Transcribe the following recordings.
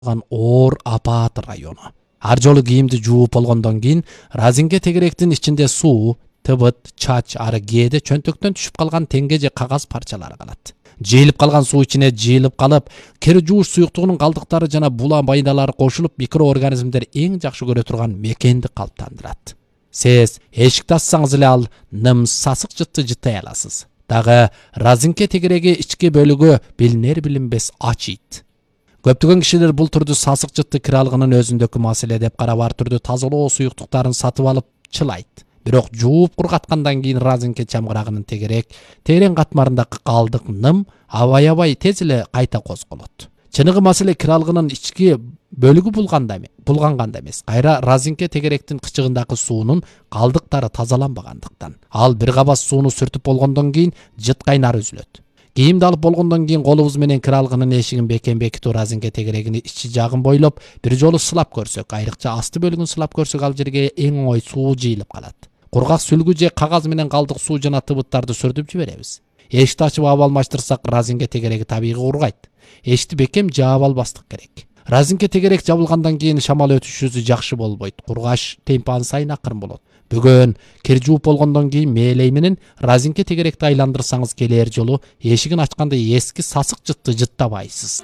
оор апат району. Ар жолу кийимди жууп болгондон кийин разинке тегеректин ичинде суу, тыбыт, чач, ары кээде чөнтөктөн түшүп калган теңге же кагаз парчалары калат. Жыйылып калган суу ичине жыйылып калып, кир жууш суюктугунун калдыктары жана була майдалары кошулуп, микроорганизмдер эң жакшы көрө турган мекенди калыптандырат. Сиз эшикти ачсаңыз эле ал ным сасык жытты жыттай аласыз. Дагы разинке тегереги ички бөлүгү билинер билинбес ачыйт. Көптөгөн кишилер бул түрдүү сасык жытты киралыгынын өзүндөгү маселе деп карап, ар түрдүү тазалоо суюктуктарын сатып алып чылайт. Бирок жууп кургаткандан кийин разинке чамгырагынын терең катмарындагы калдык ным аябай тез эле кайта козголот. Чыныгы маселе киралыгынын ички бөлүгү булганганда эмес, кайра разинке тегеректин кычыгындагы суунун калдыктары тазаланбагандыктан. Ал бир кабас сууну сүртүп болгондон кийин жыт кайнары үзүлөт. Кийимди алып болгондон кийин колубуз менен киралыгынын эшигин бекитүү разинке тегерегини ичи жагын бойлоп бир жолу сылап көрсөк, айрыкча асты бөлүгүн сылап көрсөк, ал жерге эң оңой суу жыйылып калат. Кургак сүлгү же кагаз менен калдык суу жана тыбыттарды сүртүп жиберебиз. Эшикти ачып аба алмаштырсак, разинке тегереги табигый кургайт. Эшикти бекем жаап албастык керек. Разинке тегерек жабылгандан кийин шамал өтүшүсү жакшы болбойт. Кургаш темпаны сайын акырын болот. Бүгүн кир жууп болгондон кийин мээлей менен разинке тегеректи айландырсаңыз, келер жолу эшигин ачканда эски сасык жытты жыттабайсыз.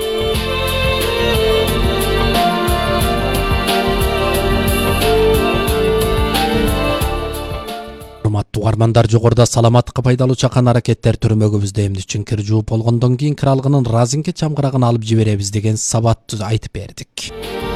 Урматтуу угармандар, жогоруда саламаттыкка пайдалуу чакан аракеттер түрмөгүбүздө эмне үчүн кир жууп болгондон кийин киралыгынын разинке чамгырагын алып жиберебиз деген сабатты айтып бердик.